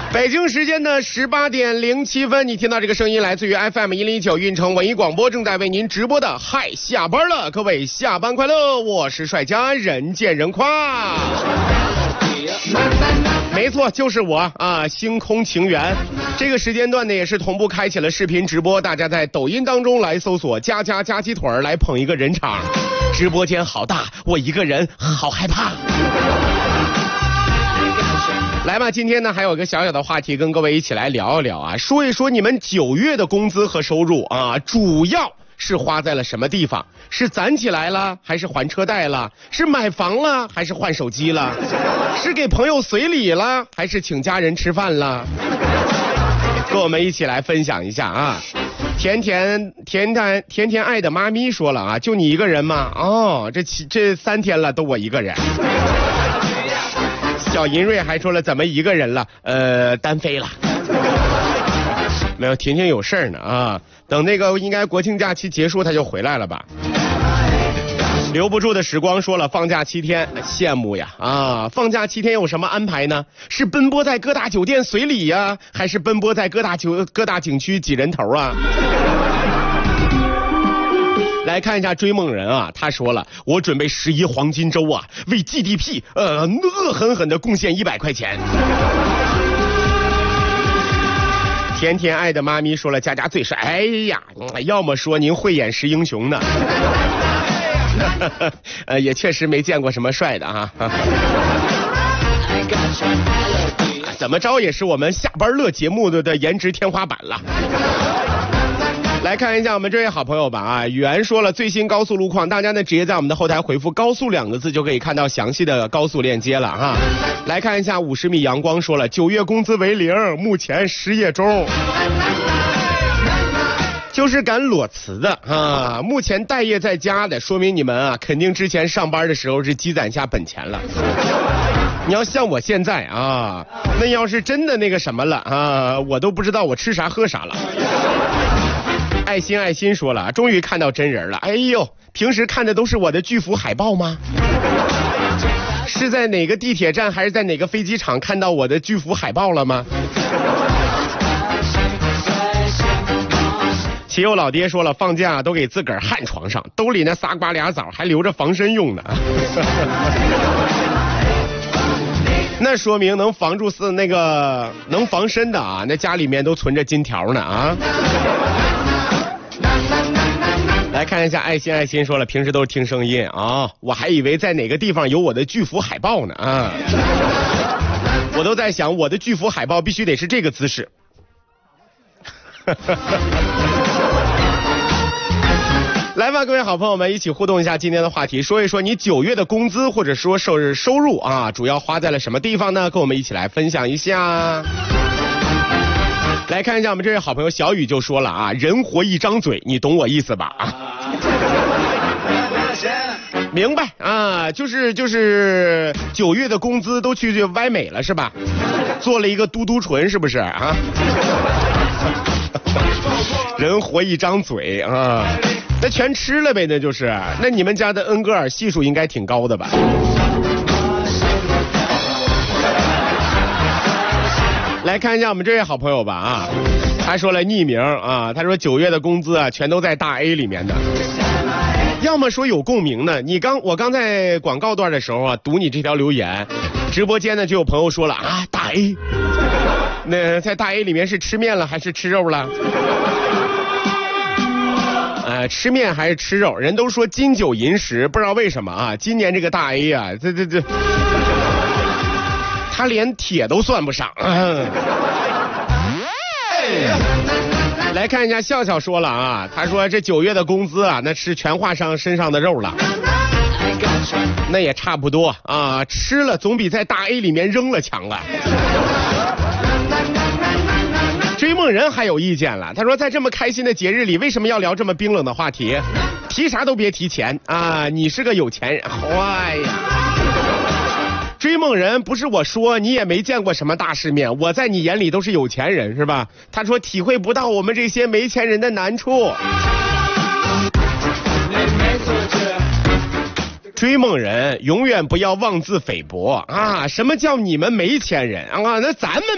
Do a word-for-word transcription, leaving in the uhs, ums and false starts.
北京时间的十八点零七分，你听到这个声音来自于 F M 一零一九运城文艺广播，正在为您直播的嗨下班了，各位下班快乐，我是帅家人见人夸。没错，就是我啊，星空情缘。这个时间段呢，也是同步开启了视频直播，大家在抖音当中来搜索加加加鸡腿来捧一个人场。直播间好大，我一个人好害怕。来吧，今天呢还有个小小的话题跟各位一起来聊一聊啊，说一说你们九月的工资和收入啊，主要是花在了什么地方？是攒起来了，还是还车贷了？是买房了，还是换手机了？是给朋友随礼了，还是请家人吃饭了？跟我们一起来分享一下啊！甜甜甜甜甜甜爱的妈咪说了啊，就你一个人吗？哦，这这三天了都我一个人。小银瑞还说了，怎么一个人了？呃，单飞了。没有，婷婷有事儿呢啊，等那个应该国庆假期结束他就回来了吧。留不住的时光说了，放假七天，羡慕呀啊！放假七天有什么安排呢？是奔波在各大酒店随礼呀，还是奔波在各大酒各大景区挤人头啊？来看一下追梦人啊，他说了，我准备十一黄金周啊，为 G D P 呃恶狠狠的贡献一百块钱。甜甜爱的妈咪说了，佳佳最帅。哎呀，要么说您慧眼识英雄呢。呃，也确实没见过什么帅的啊。怎么着也是我们下班乐节目的的颜值天花板了。来看一下我们这位好朋友吧啊，袁说了最新高速路况，大家呢直接在我们的后台回复高速两个字就可以看到详细的高速链接了哈。来看一下五十米阳光说了，九月工资为零，目前失业中。就是敢裸辞的啊，目前待业在家的，说明你们啊肯定之前上班的时候是积攒下本钱了。你要像我现在啊，那要是真的那个什么了啊，我都不知道我吃啥喝啥了。爱心爱心说了，终于看到真人了。哎呦，平时看的都是我的巨幅海报吗？是在哪个地铁站还是在哪个飞机场看到我的巨幅海报了吗？齐友老爹说了，放假都给自个儿焊床上，兜里那仨瓜俩枣还留着防身用呢。那说明能防住是那个能防身的啊，那家里面都存着金条呢啊。来看一下爱心爱心说了，平时都是听声音啊，我还以为在哪个地方有我的巨幅海报呢啊。我都在想，我的巨幅海报必须得是这个姿势。来吧，各位好朋友们，一起互动一下今天的话题，说一说你九月的工资或者说收收入啊，主要花在了什么地方呢？跟我们一起来分享一下。来看一下我们这位好朋友小雨就说了啊，人活一张嘴，你懂我意思吧？啊，明白啊，就是就是九月的工资都去歪美了是吧？做了一个嘟嘟唇是不是啊？人活一张嘴啊，那全吃了呗，那就是。那你们家的恩格尔系数应该挺高的吧？来看一下我们这位好朋友吧啊，他说了匿名啊，他说九月的工资啊全都在大 A 里面的。要么说有共鸣呢，你刚我刚在广告段的时候啊读你这条留言，直播间呢就有朋友说了啊，大 A， 那在大 A 里面是吃面了还是吃肉了？呃，吃面还是吃肉？人都说金九银十，不知道为什么啊，今年这个大 A 啊，这这这。他连铁都算不上。嗯、来看一下笑笑说了啊，他说这九月的工资啊，那是全画上身上的肉了。那也差不多啊，吃了总比在大 A 里面扔了强啊。追梦人还有意见了，他说在这么开心的节日里，为什么要聊这么冰冷的话题？提啥都别提钱啊，你是个有钱人。哎呀。追梦人不是我说，你也没见过什么大世面，我在你眼里都是有钱人是吧？他说体会不到我们这些没钱人的难处。追梦人永远不要妄自菲薄啊！什么叫你们没钱人啊？那咱们